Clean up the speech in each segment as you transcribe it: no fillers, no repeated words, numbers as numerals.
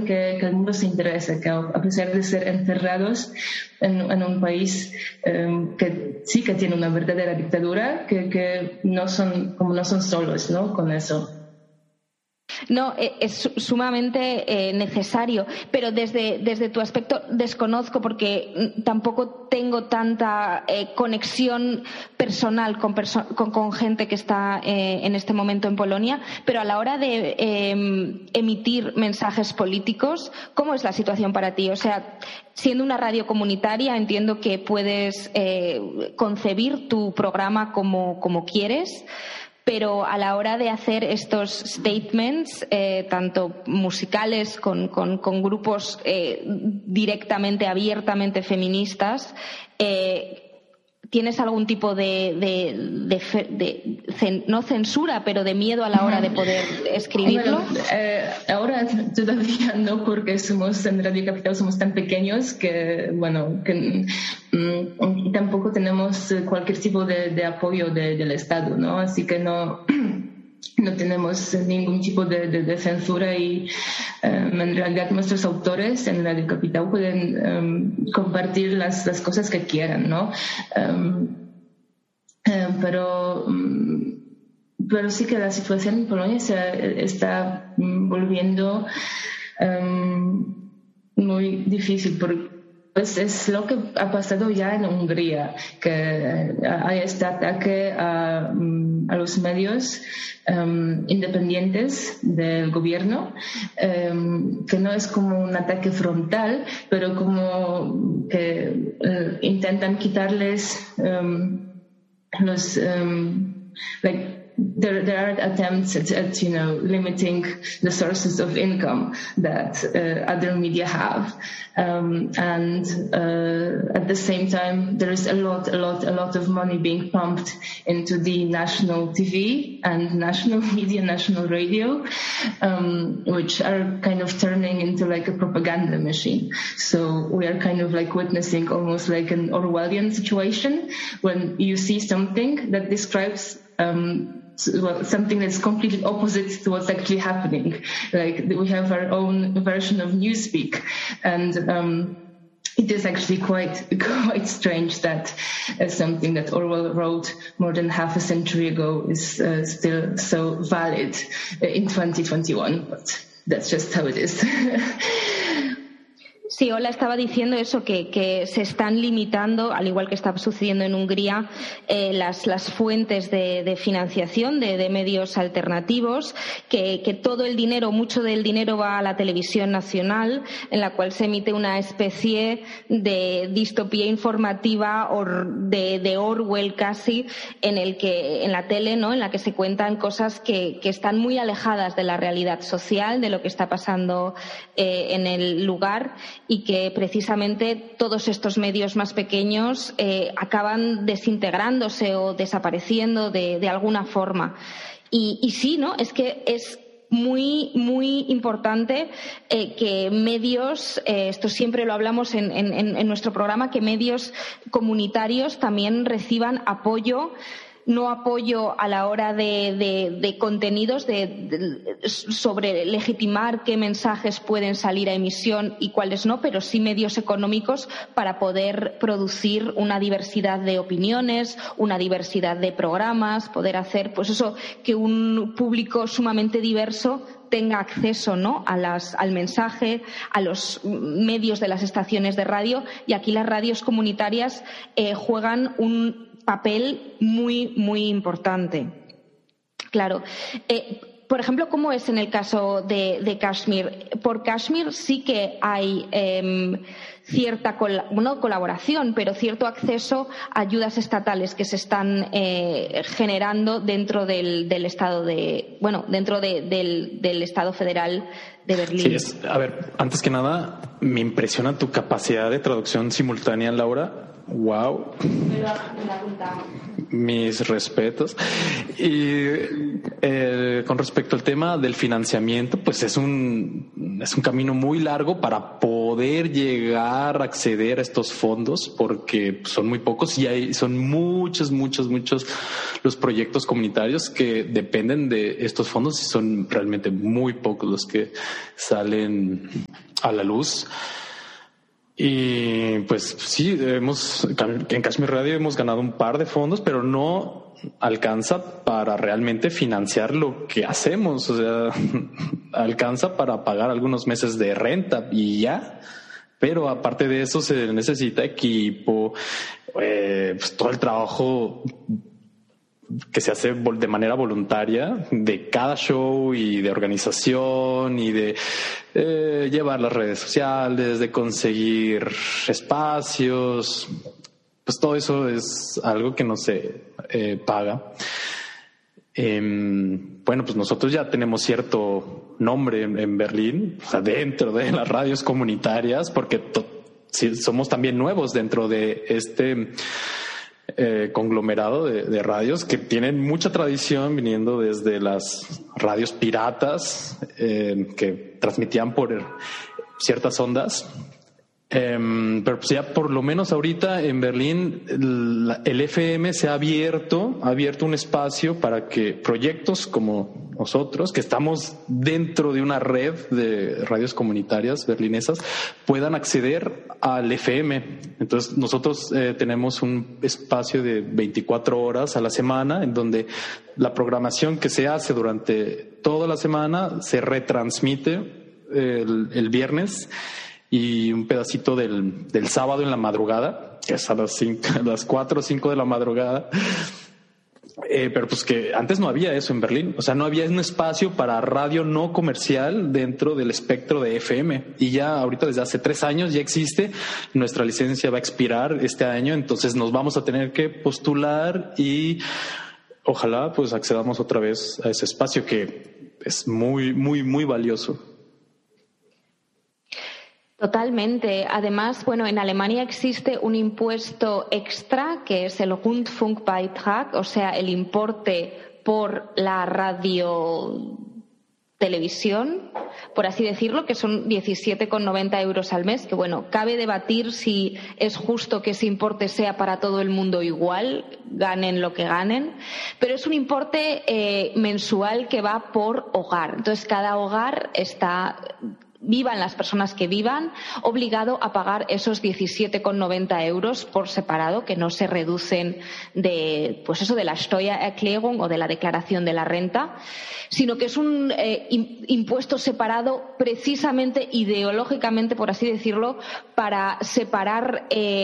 que el mundo se interesa, que a pesar de ser encerrados en un país que sí que tiene una verdadera dictadura, que no son solos, ¿no? Con eso. No, es sumamente necesario, pero desde tu aspecto desconozco, porque tampoco tengo tanta conexión personal con gente que está en este momento en Polonia, pero a la hora de emitir mensajes políticos, ¿cómo es la situación para ti? O sea, siendo una radio comunitaria, entiendo que puedes concebir tu programa como quieres, pero a la hora de hacer estos statements, tanto musicales con grupos directamente, abiertamente feministas, ¿tienes algún tipo no censura, pero de miedo a la hora de poder escribirlo? Bueno, ahora todavía no, porque en Radio Capital somos tan pequeños que tampoco tenemos cualquier tipo de apoyo del Estado, ¿no? Así que no tenemos ningún tipo de censura y en realidad nuestros autores en Radio Capital pueden compartir las cosas que quieran, ¿no? Pero sí que la situación en Polonia se está volviendo muy difícil, porque pues es lo que ha pasado ya en Hungría, que hay este ataque a los medios independientes del gobierno, que no es como un ataque frontal, pero como que intentan quitarles los there are attempts at limiting the sources of income that other media have, and at the same time there is a lot of money being pumped into the national TV and national media, national radio, which are kind of turning into like a propaganda machine. So we are kind of like witnessing almost like an Orwellian situation when you see something that describes something that's completely opposite to what's actually happening. Like we have our own version of Newspeak, and it is actually quite strange that something that Orwell wrote more than half a century ago is still so valid in 2021. But that's just how it is. Sí, Ola estaba diciendo eso, que se están limitando, al igual que está sucediendo en Hungría, las fuentes de financiación de medios alternativos, que todo el dinero, mucho del dinero va a la televisión nacional, en la cual se emite una especie de distopía informativa o de Orwell casi, en la tele, ¿no?, en la que se cuentan cosas que están muy alejadas de la realidad social, de lo que está pasando en el lugar, y que precisamente todos estos medios más pequeños acaban desintegrándose o desapareciendo de alguna forma. Y sí, ¿no? Es que es muy, muy importante que medios, esto siempre lo hablamos en nuestro programa, que medios comunitarios también reciban apoyo, no apoyo a la hora de contenidos, sobre legitimar qué mensajes pueden salir a emisión y cuáles no, pero sí medios económicos para poder producir una diversidad de opiniones, una diversidad de programas, poder hacer, pues eso, que un público sumamente diverso tenga acceso, ¿no?, al mensaje, a los medios de las estaciones de radio, y aquí las radios comunitarias juegan un papel muy, muy importante. Claro. Por ejemplo, ¿cómo es en el caso de Kashmir? Por Kashmir sí que hay cierta no colaboración, pero cierto acceso a ayudas estatales que se están generando dentro del estado dentro del estado federal de Berlín. Sí, a ver, antes que nada, me impresiona tu capacidad de traducción simultánea, Laura. Wow. Mis respetos. Y con respecto al tema del financiamiento, pues es un camino muy largo para poder poder llegar a acceder a estos fondos, porque son muy pocos y son muchos los proyectos comunitarios que dependen de estos fondos y son realmente muy pocos los que salen a la luz. Y pues sí, en Kashmir Radio hemos ganado un par de fondos, pero no alcanza para realmente financiar lo que hacemos. O sea, alcanza para pagar algunos meses de renta y ya. Pero aparte de eso se necesita equipo, pues todo el trabajo que se hace de manera voluntaria de cada show y de organización y de llevar las redes sociales, de conseguir espacios, pues todo eso es algo que no se paga. Bueno, pues nosotros ya tenemos cierto nombre en Berlín, o sea, dentro de las radios comunitarias, porque somos también nuevos dentro de este conglomerado de radios que tienen mucha tradición, viniendo desde las radios piratas que transmitían por ciertas ondas. Pero pues ya por lo menos ahorita en Berlín el FM se ha abierto un espacio para que proyectos como nosotros, que estamos dentro de una red de radios comunitarias berlinesas, puedan acceder al FM. Entonces nosotros tenemos un espacio de 24 horas a la semana en donde la programación que se hace durante toda la semana se retransmite el viernes y un pedacito del sábado en la madrugada, que es a las 4 o 5 de la madrugada. Pero pues que antes no había eso en Berlín. O sea, no había un espacio para radio no comercial dentro del espectro de FM. Y ya ahorita desde hace 3 años ya existe. Nuestra licencia va a expirar este año, entonces nos vamos a tener que postular y ojalá pues accedamos otra vez a ese espacio que es muy, muy, muy valioso. Totalmente. Además, bueno, en Alemania existe un impuesto extra que es el Rundfunkbeitrag, o sea, el importe por la radiotelevisión, por así decirlo, que son 17,90 euros al mes, que bueno, cabe debatir si es justo que ese importe sea para todo el mundo igual, ganen lo que ganen, pero es un importe mensual que va por hogar. Entonces, cada hogar vivan las personas que vivan, obligado a pagar esos 17,90 euros por separado, que no se reducen de la Steuererklärung o de la declaración de la renta, sino que es un impuesto separado precisamente ideológicamente, por así decirlo, para separar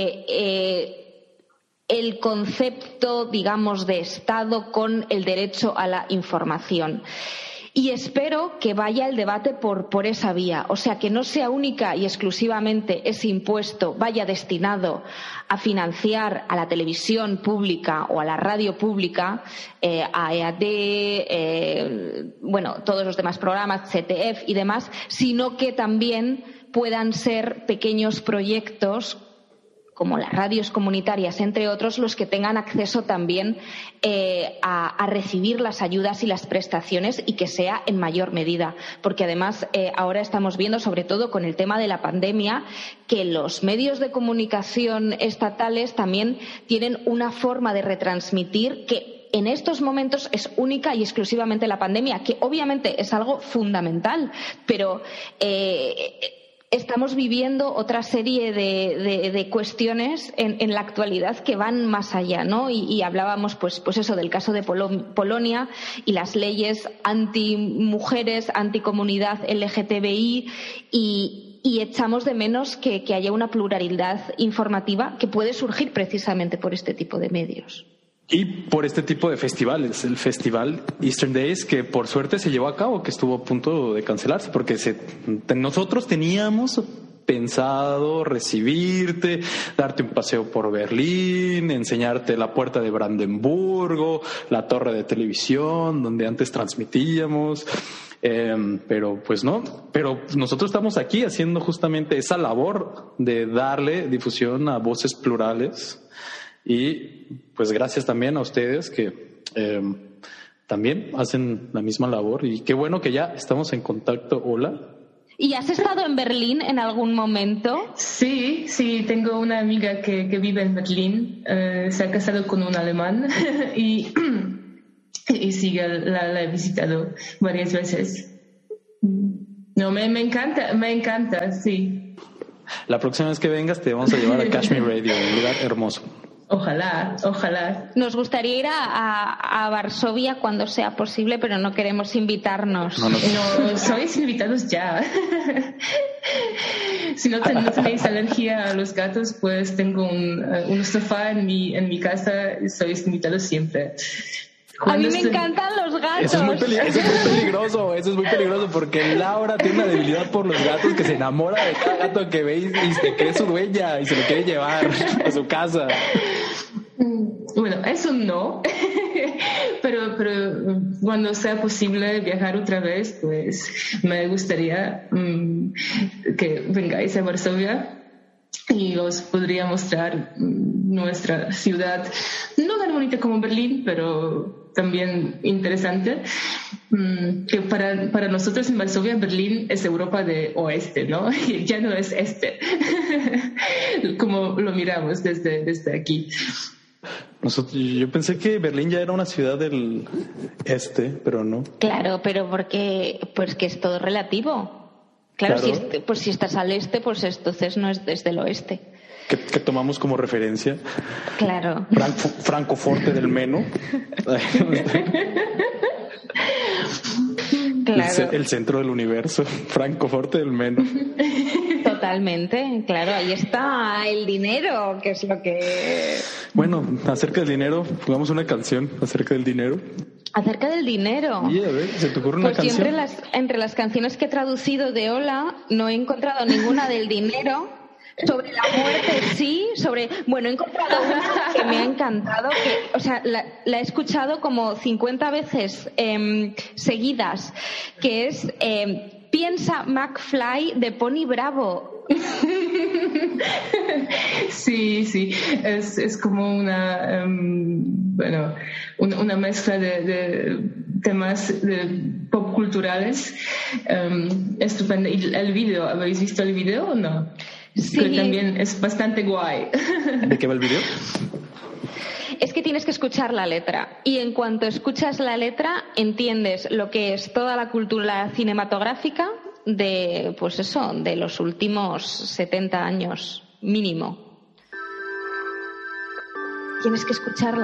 el concepto, digamos, de Estado con el derecho a la información. Y espero que vaya el debate por esa vía, o sea, que no sea única y exclusivamente ese impuesto vaya destinado a financiar a la televisión pública o a la radio pública, a EAD, todos los demás programas, ZDF y demás, sino que también puedan ser pequeños proyectos como las radios comunitarias, entre otros, los que tengan acceso también a recibir las ayudas y las prestaciones y que sea en mayor medida. Porque además ahora estamos viendo, sobre todo con el tema de la pandemia, que los medios de comunicación estatales también tienen una forma de retransmitir que en estos momentos es única y exclusivamente la pandemia, que obviamente es algo fundamental, pero estamos viviendo otra serie de cuestiones en la actualidad que van más allá, ¿no? Y hablábamos, pues eso, del caso de Polonia y las leyes anti-mujeres, anti-comunidad LGTBI y echamos de menos que haya una pluralidad informativa que puede surgir precisamente por este tipo de medios. Y por este tipo de festivales, el festival Eastern Days, que por suerte se llevó a cabo, que estuvo a punto de cancelarse, porque nosotros teníamos pensado recibirte, darte un paseo por Berlín, enseñarte la puerta de Brandenburgo, la torre de televisión donde antes transmitíamos, pero pues no, pero nosotros estamos aquí haciendo justamente esa labor de darle difusión a voces plurales. Y pues gracias también a ustedes que también hacen la misma labor y qué bueno que ya estamos en contacto. Hola. ¿Y has estado en Berlín en algún momento? Sí, tengo una amiga que vive en Berlín, se ha casado con un alemán y sí, la he visitado varias veces. No, me encanta, sí. La próxima vez que vengas te vamos a llevar a Kashmir Radio, un lugar hermoso. Ojalá. Nos gustaría ir a Varsovia cuando sea posible, pero no queremos invitarnos. No, sois invitados ya. Si no tenéis alergia a los gatos, pues tengo un sofá en mi casa, sois invitados siempre. A mí me encantan los gatos. Eso es muy peligroso porque Laura tiene una debilidad por los gatos, que se enamora de cada gato que ve y se cree su dueña y se lo quiere llevar a su casa. Bueno, eso no, pero cuando sea posible viajar otra vez, pues me gustaría que vengáis a Varsovia y os podría mostrar nuestra ciudad, no tan bonita como Berlín, pero también interesante. Que para nosotros en Varsovia, Berlín es Europa de oeste, ¿no? Ya no es este, como lo miramos desde aquí. Yo pensé que Berlín ya era una ciudad del este, pero no. Claro, pero porque pues que es todo relativo. Claro. Si estás al este, pues entonces no es desde el oeste. Que tomamos como referencia. Claro. Francoforte del Meno. Claro. El centro del universo. Francoforte del Meno. Totalmente, claro, ahí está el dinero, que es lo que... Bueno, acerca del dinero, pongamos una canción acerca del dinero. Acerca del dinero. Y a ver, ¿se te ocurre una canción? Entre las canciones que he traducido de Ola, no he encontrado ninguna del dinero. Sobre la muerte sí, he encontrado una que me ha encantado, la he escuchado como 50 veces seguidas, que es Piensa McFly de Pony Bravo. Sí, es como una mezcla de temas pop culturales, estupendo. ¿Y el video? ¿Habéis visto el video o no? Sí. Que también es bastante guay. ¿De qué va el video? Es que tienes que escuchar la letra y en cuanto escuchas la letra entiendes lo que es toda la cultura cinematográfica de los últimos 70 años mínimo. Tienes que escucharla.